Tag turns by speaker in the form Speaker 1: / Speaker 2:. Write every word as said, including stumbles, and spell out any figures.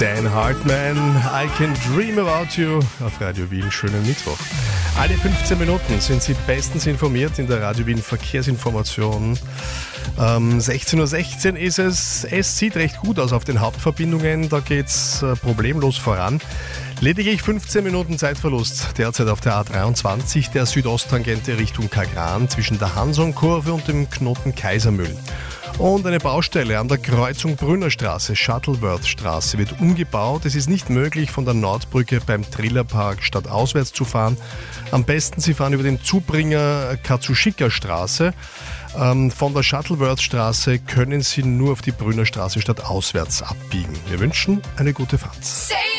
Speaker 1: Dan Hartman, I Can Dream About You auf Radio Wien. Schönen Mittwoch. Alle fünfzehn Minuten sind Sie bestens informiert in der Radio Wien Verkehrsinformation. Ähm, sechzehn Uhr sechzehn ist es. Es sieht recht gut aus auf den Hauptverbindungen. Da geht's äh, problemlos voran. Lediglich fünfzehn Minuten Zeitverlust derzeit auf der A dreiundzwanzig, der Südosttangente Richtung Kagran zwischen der Hanson-Kurve und dem Knoten Kaisermühl. Und eine Baustelle an der Kreuzung Brünnerstraße, Shuttleworth-Straße wird umgebaut. Es ist nicht möglich, von der Nordbrücke beim Trillerpark stadtauswärts zu fahren. Am besten Sie fahren über den Zubringer Katsushika-Straße. Ähm, von der Shuttleworth-Straße können Sie nur auf die Brünnerstraße stadtauswärts abbiegen. Wir wünschen eine gute Fahrt.